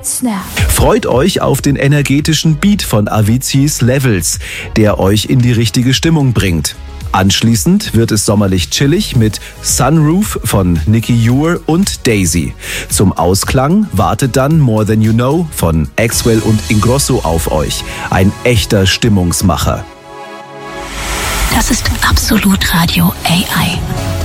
Snap. Freut euch auf den energetischen Beat von Avicii's Levels, der euch in die richtige Stimmung bringt. Anschließend wird es sommerlich chillig mit Sunroof von Nicky Ure und Daisy. Zum Ausklang wartet dann More Than You Know von Axwell und Ingrosso auf euch. Ein echter Stimmungsmacher. Das ist Absolut Radio AI.